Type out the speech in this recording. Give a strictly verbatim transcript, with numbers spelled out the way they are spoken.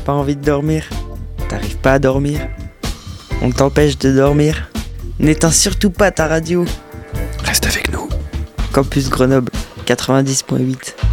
pas envie de dormir? T'arrives pas à dormir? On t'empêche de dormir? N'éteins surtout pas ta radio. Reste avec nous. Campus Grenoble, quatre-vingt-dix point huit.